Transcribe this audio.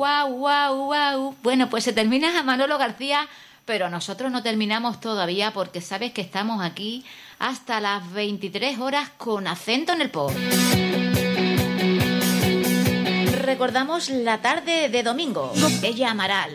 Guau, guau, guau. Bueno, pues se termina Manolo García, pero nosotros no terminamos todavía porque sabes que estamos aquí hasta las 23 horas con acento en el pop. Recordamos la tarde de domingo. Ella Amaral.